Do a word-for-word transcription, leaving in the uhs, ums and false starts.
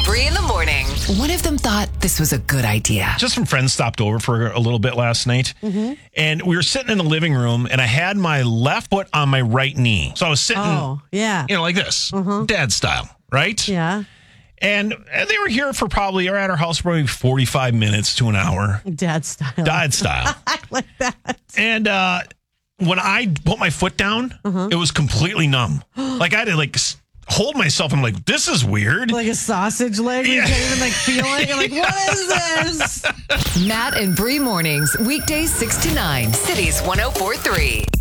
Bree in the morning. One of them thought this was a good idea. Just some friends stopped over for a little bit last night. Mm-hmm. And we were sitting in the living room, and I had my left foot on my right knee. So I was sitting, Oh, yeah. you know, like this, dad style, right? Yeah. And they were here for probably, or at our house for probably forty-five minutes to an hour. Dad style. Dad style. I like that. And uh, when I put my foot down, it was completely numb. Like I had to like s- hold myself. I'm like, this is weird. Like a sausage leg. You Yeah. can't even like feel it. You're like, what is this? Matt and Bree mornings, weekdays six to nine, Cities one oh four three.